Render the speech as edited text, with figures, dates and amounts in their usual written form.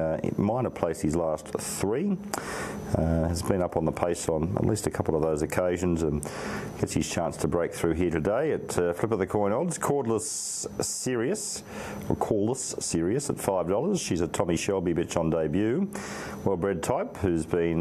minor placed his last 3. Has been up on the pace on at least a couple of those occasions and gets his chance to break through here today at flip of the coin odds. Cordless Sirius at $5. She's a Tommy Shelby bitch on debut. Well-bred type who's been